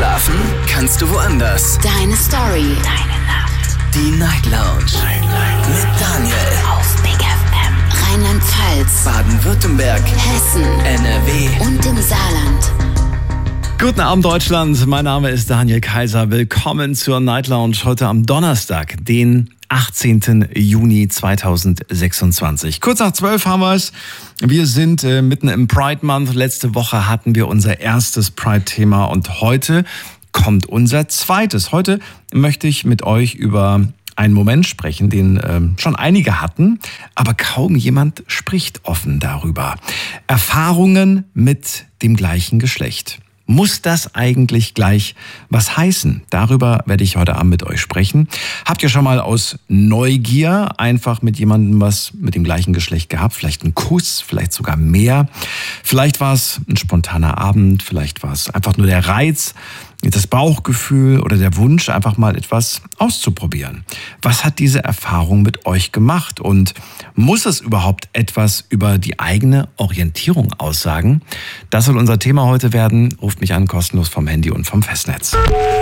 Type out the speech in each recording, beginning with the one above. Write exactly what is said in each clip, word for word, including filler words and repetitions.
Schlafen kannst du woanders. Deine Story. Deine Nacht. Die Night Lounge. Night, Night. Mit Daniel. Auf Big F M. Rheinland-Pfalz. Baden-Württemberg. Hessen. N R W. Und im Saarland. Guten Abend, Deutschland. Mein Name ist Daniel Kaiser. Willkommen zur Night Lounge heute am Donnerstag, den achtzehnten Juni zweitausendsechsundzwanzig. Kurz nach zwölf haben wir es. Wir sind äh, mitten im Pride Month. Letzte Woche hatten wir unser erstes Pride-Thema und heute kommt unser zweites. Heute möchte ich mit euch über einen Moment sprechen, den äh, schon einige hatten, aber kaum jemand spricht offen darüber. Erfahrungen mit dem gleichen Geschlecht. Muss das eigentlich gleich was heißen? Darüber werde ich heute Abend mit euch sprechen. Habt ihr schon mal aus Neugier einfach mit jemandem was mit dem gleichen Geschlecht gehabt? Vielleicht einen Kuss, vielleicht sogar mehr. Vielleicht war es ein spontaner Abend, vielleicht war es einfach nur der Reiz, das Bauchgefühl oder der Wunsch, einfach mal etwas auszuprobieren. Was hat diese Erfahrung mit euch gemacht? Und muss es überhaupt etwas über die eigene Orientierung aussagen? Das soll unser Thema heute werden. Ruft mich an, kostenlos vom Handy und vom Festnetz.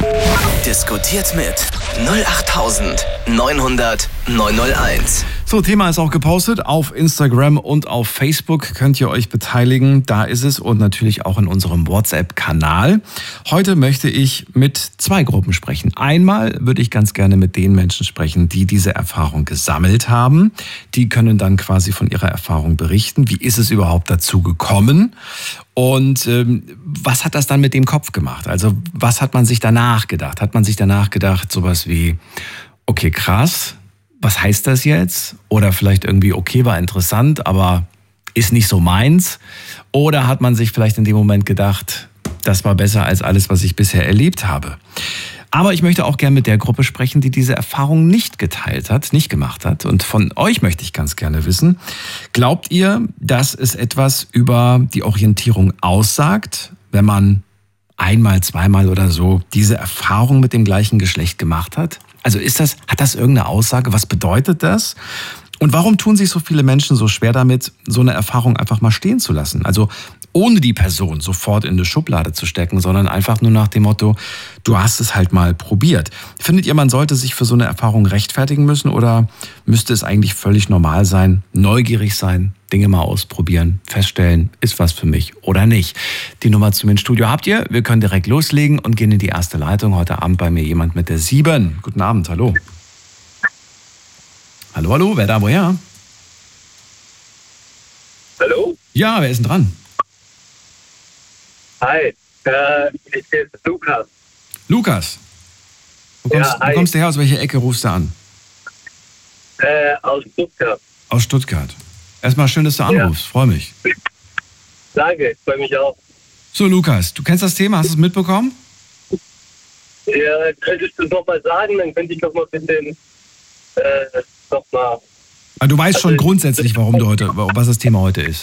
Diskutiert mit null acht neun null null neun null eins. So, Thema ist auch gepostet auf Instagram und auf Facebook. Könnt ihr euch beteiligen, da ist es, und natürlich auch in unserem WhatsApp-Kanal. Heute möchte ich mit zwei Gruppen sprechen. Einmal würde ich ganz gerne mit den Menschen sprechen, die diese Erfahrung gesammelt haben. Die können dann quasi von ihrer Erfahrung berichten. Wie ist es überhaupt dazu gekommen? Und ähm, was hat das dann mit dem Kopf gemacht? Also was hat man sich danach gedacht? Hat man sich danach gedacht, sowas wie, okay, krass, was heißt das jetzt? Oder vielleicht irgendwie, okay, war interessant, aber ist nicht so meins. Oder hat man sich vielleicht in dem Moment gedacht, das war besser als alles, was ich bisher erlebt habe. Aber ich möchte auch gerne mit der Gruppe sprechen, die diese Erfahrung nicht geteilt hat, nicht gemacht hat. Und von euch möchte ich ganz gerne wissen, glaubt ihr, dass es etwas über die Orientierung aussagt, wenn man einmal, zweimal oder so diese Erfahrung mit dem gleichen Geschlecht gemacht hat? Also ist das, hat das irgendeine Aussage? Was bedeutet das? Und warum tun sich so viele Menschen so schwer damit, so eine Erfahrung einfach mal stehen zu lassen? Also ohne die Person sofort in eine Schublade zu stecken, sondern einfach nur nach dem Motto, du hast es halt mal probiert. Findet ihr, man sollte sich für so eine Erfahrung rechtfertigen müssen oder müsste es eigentlich völlig normal sein, neugierig sein, Dinge mal ausprobieren, feststellen, ist was für mich oder nicht? Die Nummer zu mir ins Studio habt ihr. Wir können direkt loslegen und gehen in die erste Leitung. Heute Abend bei mir jemand mit der sieben. Guten Abend, hallo. Hallo, hallo, wer da, woher? Hallo? Ja, wer ist denn dran? Hi, äh, ich bin Lukas. Lukas. Wo kommst, Ja, hi. wo kommst du her? Aus welcher Ecke rufst du an? Äh, aus Stuttgart. Aus Stuttgart. Erstmal schön, dass du anrufst. Freue mich. Danke, ich freue mich auch. So, Lukas, du kennst das Thema, hast du es mitbekommen? Ja, könntest du es nochmal sagen, dann könnte ich noch mal ein bisschen, äh, nochmal. Aber du weißt schon Also, grundsätzlich, warum du heute, was das Thema heute ist.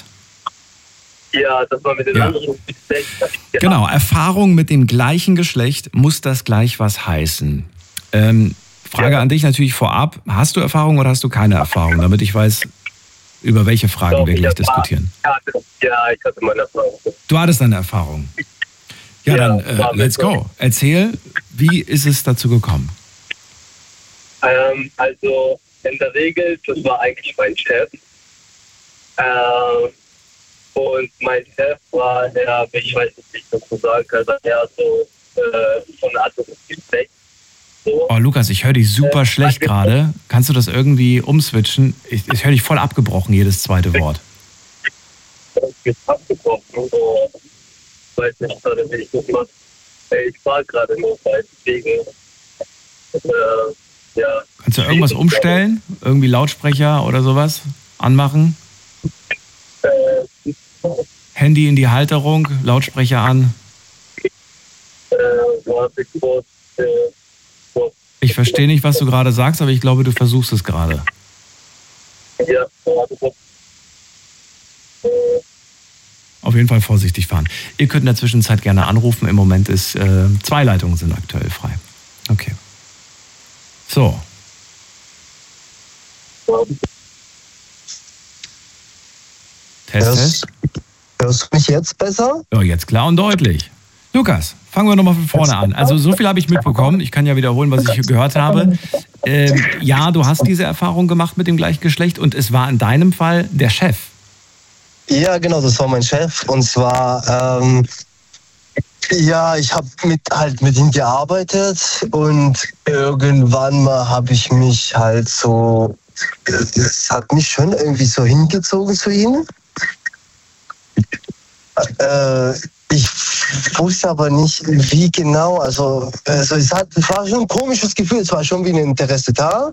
Ja, dass man mit den Ja. anderen Geschlecht. Ja. Genau, Erfahrung mit dem gleichen Geschlecht, muss das gleich was heißen? Ähm, Frage Ja. an dich natürlich vorab, hast du Erfahrung oder hast du keine Erfahrung, damit ich weiß, über welche Fragen Doch, wir ich gleich hab- diskutieren. Ja, ja, ich hatte meine Erfahrung. Du hattest eine Erfahrung. Ja, Ja, dann äh, war mit let's so. go. Erzähl, wie ist es dazu gekommen? Ähm, also, in der Regel, das war eigentlich mein Chef. Ähm, und mein Chef war eher, ich weiß nicht, wie ich das so sagen kann, eher so äh, von einer anderen Geschlecht. So. Oh, Lukas, ich höre dich super Äh, schlecht danke. gerade. Kannst du das irgendwie umswitchen? Ich, ich höre dich voll abgebrochen, jedes zweite Wort. Jetzt abgebrochen. So. Ich weiß nicht gerade, wie ich das mache. Äh, Ich war gerade nur bei deswegen. Äh, ja. Kannst du irgendwas umstellen? Irgendwie Lautsprecher oder sowas anmachen? Äh, Handy in die Halterung, Lautsprecher an. äh, warte kurz. Äh, so. Ich verstehe nicht, was du gerade sagst, aber ich glaube, du versuchst es gerade. Ja, warte kurz. Äh, Auf jeden Fall vorsichtig fahren. Ihr könnt in der Zwischenzeit gerne anrufen. Im Moment ist äh, zwei Leitungen sind aktuell frei. Okay. So. Test, Test. Hörst du mich jetzt besser? Ja, jetzt klar und deutlich. Lukas, fangen wir nochmal von vorne an. Also so viel habe ich mitbekommen. Ich kann ja wiederholen, was ich gehört habe. Ähm, ja, du hast diese Erfahrung gemacht mit dem gleichen Geschlecht und es war in deinem Fall der Chef. Ja, genau, das war mein Chef. Und zwar, ähm, ja, ich habe mit, halt mit ihm gearbeitet und irgendwann mal habe ich mich halt so, es hat mich schon irgendwie so hingezogen zu ihm. Äh, ich wusste aber nicht, wie genau, also, also es, hat, es war schon ein komisches Gefühl, es war schon wie ein Interesse da.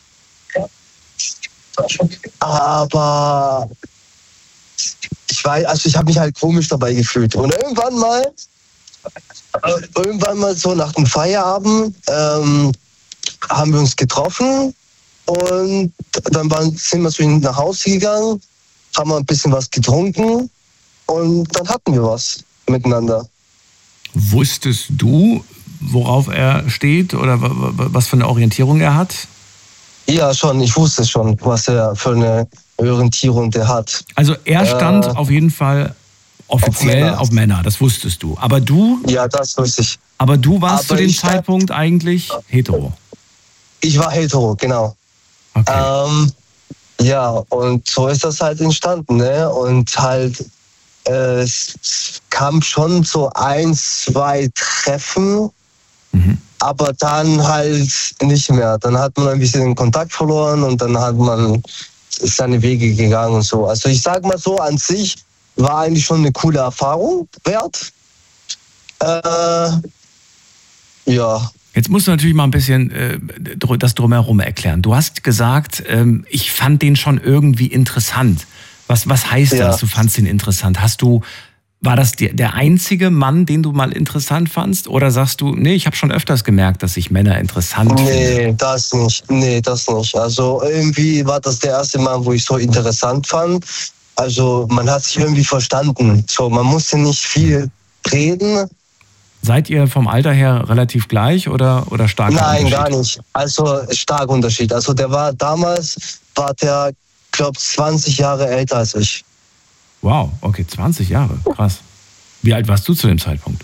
Aber ich weiß, also ich habe mich halt komisch dabei gefühlt. Und irgendwann mal, irgendwann mal so nach dem Feierabend ähm, haben wir uns getroffen und dann waren, sind wir so nach Hause gegangen, haben wir ein bisschen was getrunken und dann hatten wir was miteinander. Wusstest du, worauf er steht oder was für eine Orientierung er hat? Ja, schon. Ich wusste schon, was er für eine Orientierung der hat. Also er stand äh, auf jeden Fall offiziell auf Männer. auf Männer, das wusstest du. Aber du? Ja, das wusste ich. Aber du warst Aber zu dem Zeitpunkt stand, eigentlich hetero? Ich war hetero, genau. Okay. Ähm, ja, und so ist das halt entstanden, ne? Und halt, äh, es kam schon so ein, zwei Treffen, mhm. aber dann halt nicht mehr. Dann hat man ein bisschen den Kontakt verloren und dann hat man seine Wege gegangen und so. Also ich sag mal so, an sich war eigentlich schon eine coole Erfahrung wert. Äh, ja. Jetzt musst du natürlich mal ein bisschen äh, das Drumherum erklären. Du hast gesagt, ähm, ich fand den schon irgendwie interessant. Was, was heißt ja. das, du fandst ihn interessant? Hast du, war das der, der einzige Mann, den du mal interessant fandst? Oder sagst du, nee, ich habe schon öfters gemerkt, dass ich Männer interessant nee, finde? Nee, das nicht. Nee, das nicht. Also irgendwie war das der erste Mann, wo ich so interessant fand. Also man hat sich irgendwie verstanden. So, man musste nicht viel reden. Seid ihr vom Alter her relativ gleich oder, oder stark Unterschied? Nein, gar nicht. Also stark Unterschied. Also der war damals, war der, glaube zwanzig Jahre älter als ich. Wow, okay, zwanzig Jahre, krass. Wie alt warst du zu dem Zeitpunkt?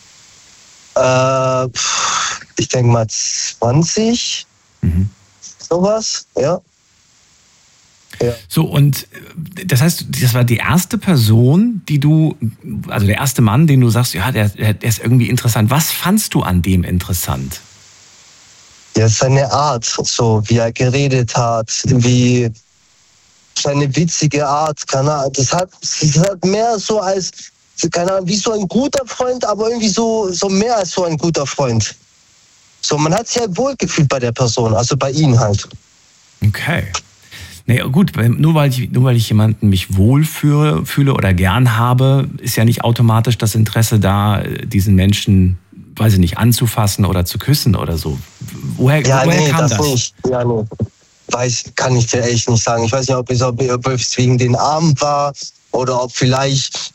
Äh, ich denke mal zwanzig, mhm. sowas, ja. ja. So, und das heißt, das war die erste Person, die du, also der erste Mann, den du sagst, ja, der, der ist irgendwie interessant. Was fandst du an dem interessant? Ja, seine Art, so wie er geredet hat, wie seine witzige Art, keine Ahnung, das hat, das hat mehr so als, keine Ahnung, wie so ein guter Freund, aber irgendwie so, so mehr als so ein guter Freund. So, man hat sich halt wohlgefühlt bei der Person, also bei ihm halt. Okay. Nee, gut, nur weil ich, nur weil ich jemanden mich wohlfühle fühle oder gern habe, ist ja nicht automatisch das Interesse da, diesen Menschen, weiß ich nicht, anzufassen oder zu küssen oder so. Woher, ja, woher nee, kam das? das nicht. Ja, nee. Weiß, kann ich dir echt nicht sagen. Ich weiß nicht, ob es, ob es wegen den Armen war oder ob vielleicht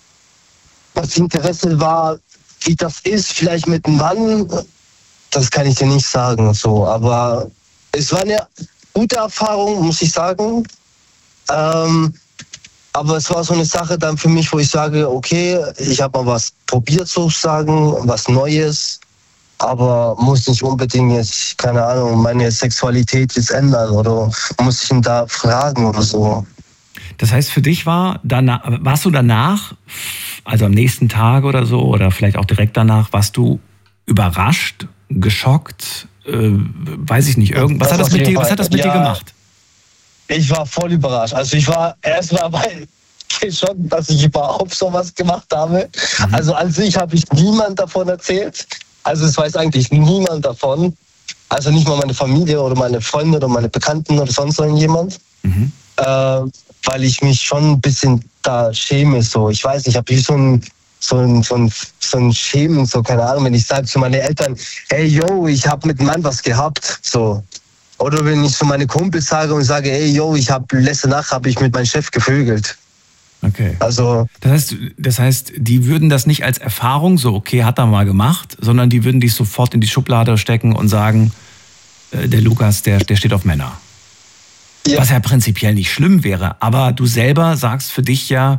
das Interesse war, wie das ist, vielleicht mit einem Mann. Das kann ich dir nicht sagen. So, aber es war eine gute Erfahrung, muss ich sagen. Ähm, aber es war so eine Sache dann für mich, wo ich sage, okay, ich habe mal was probiert sozusagen, was Neues. Aber muss nicht unbedingt jetzt, keine Ahnung, meine Sexualität jetzt ändern oder muss ich ihn da fragen oder so. Das heißt, für dich war danach, warst du danach, also am nächsten Tag oder so, oder vielleicht auch direkt danach, warst du überrascht, geschockt, äh, weiß ich nicht, irgendwas. Was hat das mit dir, was hat das mit ja, dir gemacht? Ich war voll überrascht. Also ich war erstmal bei geschockt, dass ich überhaupt sowas gemacht habe. Mhm. Also an sich habe ich niemand davon erzählt. Also es weiß eigentlich niemand davon. Also nicht mal meine Familie oder meine Freunde oder meine Bekannten oder sonst irgendjemand. Mhm. Äh, weil ich mich schon ein bisschen da schäme. So. Ich weiß nicht, ich habe hier so ein, so ein, so ein, so ein Schämen, so keine Ahnung, wenn ich sage zu meinen Eltern, hey yo, ich habe mit einem Mann was gehabt. So. Oder wenn ich zu meinen Kumpels sage und sage, hey yo, ich habe letzte Nacht habe ich mit meinem Chef gevögelt. Okay. Also, das heißt, das heißt, die würden das nicht als Erfahrung, so okay, hat er mal gemacht, sondern die würden dich sofort in die Schublade stecken und sagen, äh, der Lukas, der, der steht auf Männer. Ja. Was ja prinzipiell nicht schlimm wäre, aber du selber sagst für dich ja,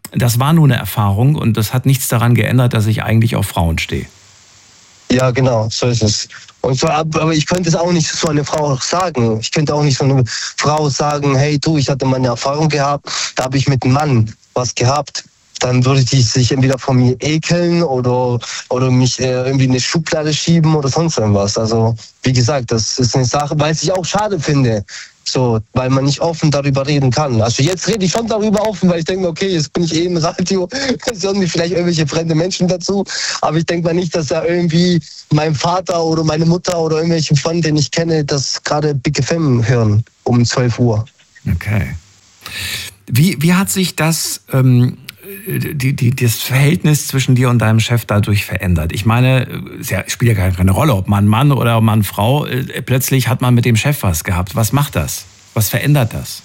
das war nur eine Erfahrung und das hat nichts daran geändert, dass ich eigentlich auf Frauen stehe. Ja, genau, so ist es. Und so, aber ich könnte es auch nicht so eine Frau auch sagen. Ich könnte auch nicht so eine Frau sagen, hey du, ich hatte mal eine Erfahrung gehabt, da habe ich mit einem Mann was gehabt. Dann würde die sich entweder von mir ekeln oder, oder mich äh, irgendwie in eine Schublade schieben oder sonst irgendwas. Also wie gesagt, das ist eine Sache, weil ich auch schade finde. So, weil man nicht offen darüber reden kann. Also jetzt rede ich schon darüber offen, weil ich denke, okay, jetzt bin ich eh im Radio, es hören mir vielleicht irgendwelche fremde Menschen dazu, aber ich denke mal nicht, dass da irgendwie mein Vater oder meine Mutter oder irgendwelche Freunde, den ich kenne, das gerade Big F M hören um zwölf Uhr. Okay. Wie, wie hat sich das, ähm, die, die, das Verhältnis zwischen dir und deinem Chef dadurch verändert? Ich meine, es ja, spielt ja keine Rolle, ob man Mann oder Mann Frau, äh, plötzlich hat man mit dem Chef was gehabt. Was macht das? Was verändert das?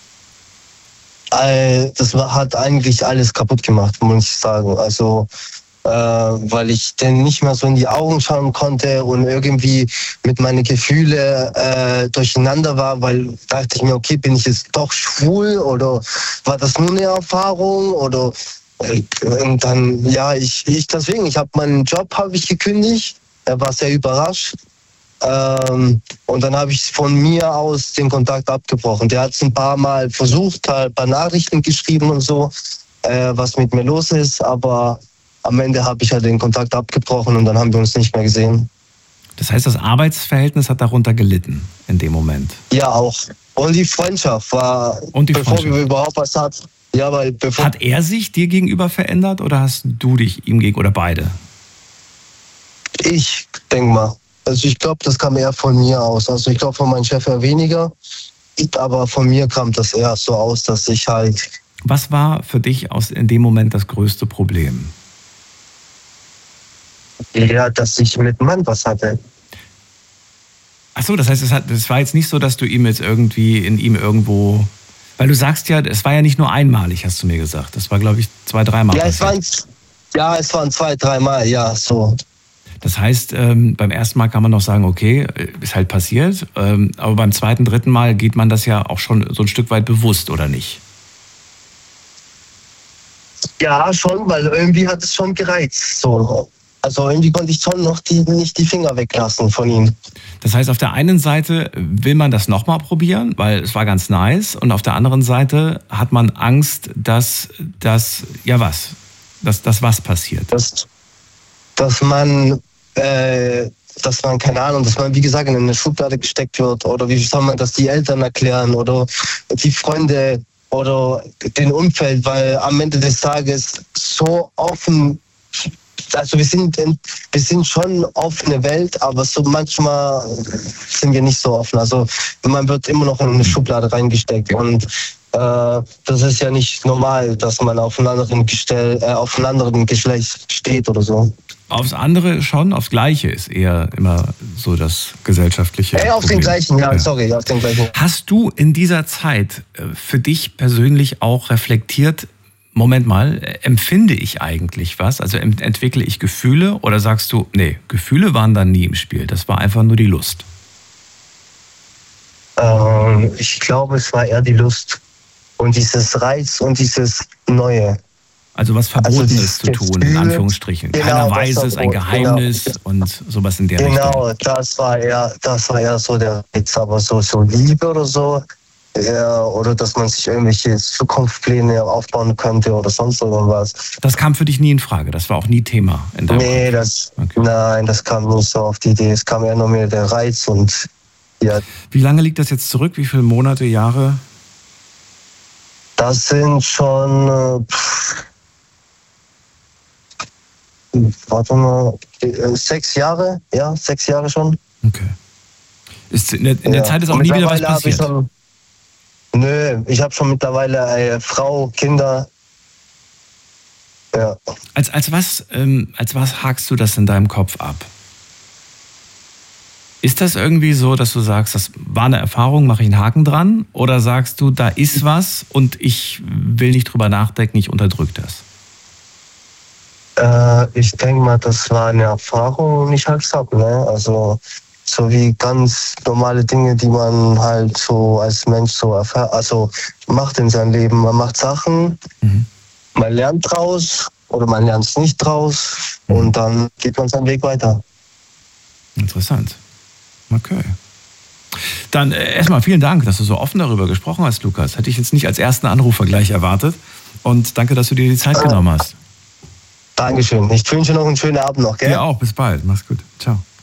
Äh, das hat eigentlich alles kaputt gemacht, muss ich sagen. Also, äh, weil ich dann nicht mehr so in die Augen schauen konnte und irgendwie mit meinen Gefühlen äh, durcheinander war, weil dachte ich mir, okay, bin ich jetzt doch schwul oder war das nur eine Erfahrung oder und dann, ja, ich, ich deswegen, ich habe meinen Job habe ich gekündigt, er war sehr überrascht. Ähm, und dann habe ich von mir aus den Kontakt abgebrochen. Der hat es ein paar Mal versucht, halt ein paar Nachrichten geschrieben und so, äh, was mit mir los ist, aber am Ende habe ich halt den Kontakt abgebrochen und dann haben wir uns nicht mehr gesehen. Das heißt, das Arbeitsverhältnis hat darunter gelitten in dem Moment? Ja, auch. Und die Freundschaft war, und die bevor Freundschaft. wir überhaupt was hatten. Ja, weil bevor hat er sich dir gegenüber verändert oder hast du dich ihm gegenüber oder beide? Ich denke mal. Also ich glaube, das kam eher von mir aus. Also ich glaube, von meinem Chef eher weniger. Aber von mir kam das eher so aus, dass ich halt... Was war für dich aus in dem Moment das größte Problem? Ja, dass ich mit Mann was hatte. Ach so, das heißt, es, hat, es war jetzt nicht so, dass du ihm jetzt irgendwie in ihm irgendwo... Weil du sagst ja, es war ja nicht nur einmalig, hast du mir gesagt. Das war, glaube ich, zwei, dreimal. Ja, es waren, ja, es waren zwei, dreimal, ja, so. Das heißt, ähm, beim ersten Mal kann man noch sagen, okay, ist halt passiert. Ähm, aber beim zweiten, dritten Mal geht man das ja auch schon so ein Stück weit bewusst, oder nicht? Ja, schon, weil irgendwie hat es schon gereizt. So. Also irgendwie konnte ich schon noch die, nicht die Finger weglassen von ihm. Das heißt, auf der einen Seite will man das nochmal probieren, weil es war ganz nice. Und auf der anderen Seite hat man Angst, dass das, ja was, dass das was passiert. Dass, dass man, äh, dass man, keine Ahnung, dass man, wie gesagt, in eine Schublade gesteckt wird. Oder wie soll man das die Eltern erklären oder die Freunde oder den Umfeld, weil am Ende des Tages so offen. Also wir sind, wir sind schon offene Welt, aber so manchmal sind wir nicht so offen. Also man wird immer noch in eine Schublade reingesteckt und äh, das ist ja nicht normal, dass man auf einem anderen, Gestell, äh, auf einem anderen Geschlecht steht oder so. Aufs andere schon, aufs Gleiche ist eher immer so das gesellschaftliche Ey, auf Problem. den gleichen, ja, ja, sorry, auf den gleichen. Hast du in dieser Zeit für dich persönlich auch reflektiert, Moment mal, empfinde ich eigentlich was? Also entwickle ich Gefühle oder sagst du, nee, Gefühle waren dann nie im Spiel, das war einfach nur die Lust? Ähm, ich glaube, es war eher die Lust und dieses Reiz und dieses Neue. Also was Verbotenes also zu tun, in Anführungsstrichen. Genau, Keiner weiß es, ein Geheimnis genau. Und sowas in der genau, Richtung. Genau, das war eher, das war eher so der Reiz, aber so, so Liebe oder so, ja, oder dass man sich irgendwelche Zukunftspläne aufbauen könnte oder sonst irgendwas. Das kam für dich nie in Frage, das war auch nie Thema in deinem Nee, das, okay. Nein, das kam nicht so auf die Idee, es kam eher nur mehr der Reiz und ja. Wie lange liegt das jetzt zurück, wie viele Monate, Jahre? Das sind schon, pff, warte mal, sechs Jahre, ja, sechs Jahre schon. Okay. Ist in der, in der ja. Zeit ist auch nie wieder was passiert? Ich schon, nö, ich habe schon mittlerweile eine Frau, Kinder. Ja. Als, als, was, ähm, als was hakst du das in deinem Kopf ab? Ist das irgendwie so, dass du sagst, das war eine Erfahrung, mache ich einen Haken dran? Oder sagst du, da ist was und ich will nicht drüber nachdenken, ich unterdrücke das? Äh, ich denke mal, das war eine Erfahrung und ich halte es ab. Ne? Also so wie ganz normale Dinge, die man halt so als Mensch so erfährt, also macht in seinem Leben. Man macht Sachen, mhm. man lernt draus oder man lernt es nicht draus und dann geht man seinen Weg weiter. Interessant. Okay. Dann äh, erstmal vielen Dank, dass du so offen darüber gesprochen hast, Lukas. Hätte ich jetzt nicht als ersten Anrufer gleich erwartet. Und danke, dass du dir die Zeit genommen hast. Dankeschön. Ich wünsche noch einen schönen Abend noch, gell? Dir auch. Bis bald. Mach's gut. Ciao.